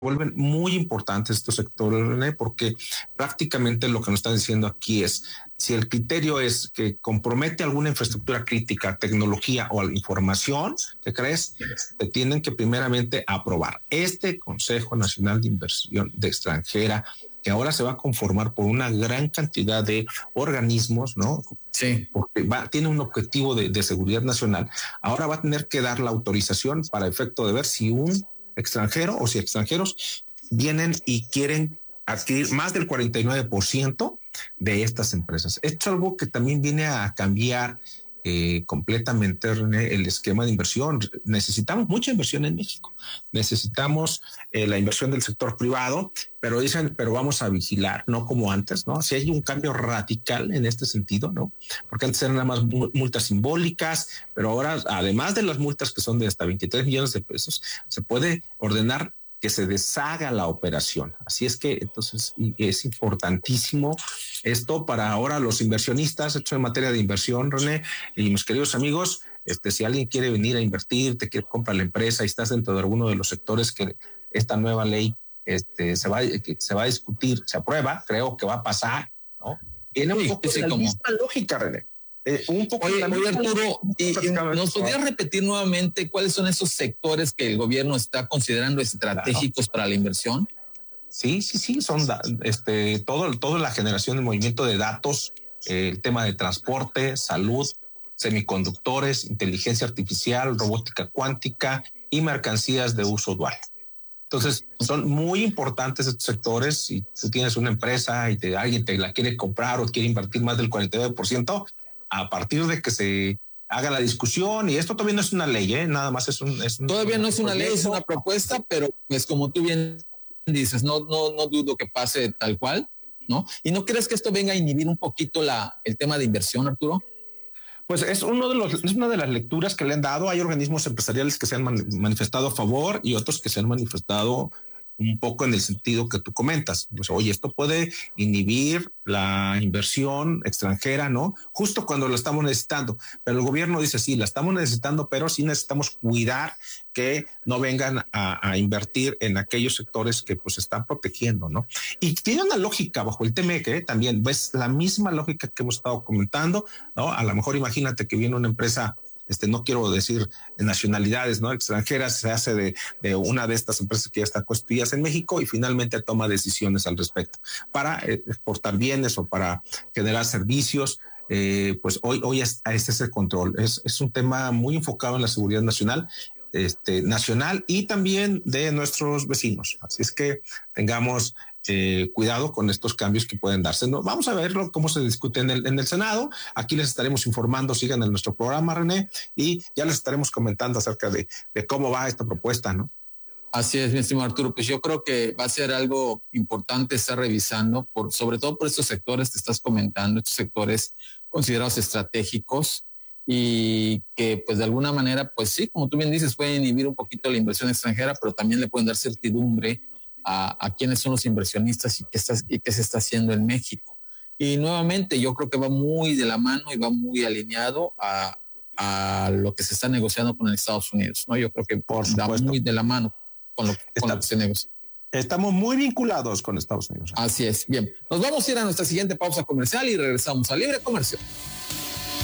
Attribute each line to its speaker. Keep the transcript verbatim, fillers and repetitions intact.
Speaker 1: vuelven muy importantes estos sectores, René, porque prácticamente lo que nos están diciendo aquí es, si el criterio es que compromete alguna infraestructura crítica, tecnología o información, ¿qué crees? Te tienen que primeramente aprobar. Este Consejo Nacional de Inversión de Extranjera, que ahora se va a conformar por una gran cantidad de organismos, ¿no?
Speaker 2: Sí.
Speaker 1: Porque va, tiene un objetivo de, de seguridad nacional. Ahora va a tener que dar la autorización para efecto de ver si un extranjero o si extranjeros vienen y quieren adquirir más del cuarenta y nueve por ciento de estas empresas. Esto es algo que también viene a cambiar eh, completamente, René, el esquema de inversión. Necesitamos mucha inversión en México. Necesitamos eh, la inversión del sector privado, pero dicen, pero vamos a vigilar, no como antes, ¿no? Si hay un cambio radical en este sentido, ¿no? Porque antes eran nada más multas simbólicas, pero ahora, además de las multas que son de hasta veintitrés millones de pesos, se puede ordenar que se deshaga la operación. Así es que entonces es importantísimo esto para ahora los inversionistas, hecho en materia de inversión, René, y mis queridos amigos, este, si alguien quiere venir a invertir, te quiere comprar la empresa y estás dentro de alguno de los sectores que esta nueva ley este, se, va, que se va a discutir, se aprueba, creo que va a pasar, ¿no? Tiene un poco de la misma lógica, René.
Speaker 2: Eh, un poco oye, oye Arturo, y, y ¿nos podrías repetir nuevamente cuáles son esos sectores que el gobierno está considerando estratégicos claro. para la inversión?
Speaker 1: Sí, sí, sí, son este todo, toda la generación del movimiento de datos, eh, el tema de transporte, salud, semiconductores, inteligencia artificial, robótica cuántica y mercancías de uso dual. Entonces, son muy importantes estos sectores. Si tú tienes una empresa y te, alguien te la quiere comprar o quiere invertir más del cuarenta y nueve por ciento, a partir de que se haga la discusión, y esto todavía no es una ley, ¿eh? Nada más es un... Es un
Speaker 2: todavía no es una proyecto. ley, es una propuesta, pero pues como tú bien dices, no, no, no dudo que pase tal cual, ¿no? ¿Y no crees que esto venga a inhibir un poquito la, el tema de inversión, Arturo?
Speaker 1: Pues es uno de los, es una de las lecturas que le han dado. Hay organismos empresariales que se han man, manifestado a favor y otros que se han manifestado un poco en el sentido que tú comentas. Pues, oye, esto puede inhibir la inversión extranjera, ¿no? Justo cuando lo estamos necesitando. Pero el gobierno dice, sí, la estamos necesitando, pero sí necesitamos cuidar que no vengan a, a invertir en aquellos sectores que pues están protegiendo, ¿no? Y tiene una lógica bajo el T M E C, ¿eh? También ves la misma lógica que hemos estado comentando, ¿no? A lo mejor imagínate que viene una empresa, este, no quiero decir de nacionalidades, ¿no? Extranjeras, se hace de, de una de estas empresas que ya está constituidas en México y finalmente toma decisiones al respecto para exportar bienes o para generar servicios. Eh, pues hoy, hoy es, este es el control. Es, es un tema muy enfocado en la seguridad nacional, este, nacional y también de nuestros vecinos. Así es que tengamos Eh, cuidado con estos cambios que pueden darse. No, vamos a verlo cómo se discute en el, en el Senado. Aquí les estaremos informando, sigan en nuestro programa, René, y ya les estaremos comentando acerca de, de cómo va esta propuesta, ¿no?
Speaker 2: Así es, mi estimado Arturo. Pues yo creo que va a ser algo importante estar revisando, por, sobre todo por estos sectores que estás comentando, estos sectores considerados estratégicos y que pues de alguna manera, pues sí, como tú bien dices, pueden inhibir un poquito la inversión extranjera, pero también le pueden dar certidumbre A, a quiénes son los inversionistas y qué, está, y qué se está haciendo en México. Y nuevamente yo creo que va muy de la mano y va muy alineado a, a lo que se está negociando con Estados Unidos, ¿no? Yo creo que
Speaker 1: Por
Speaker 2: va
Speaker 1: supuesto.
Speaker 2: muy de la mano con lo,
Speaker 1: Está,
Speaker 2: con lo que se negocia.
Speaker 1: Estamos muy vinculados con Estados Unidos.
Speaker 2: Así es. Bien, nos vamos a ir a nuestra siguiente pausa comercial y regresamos a Libre Comercio.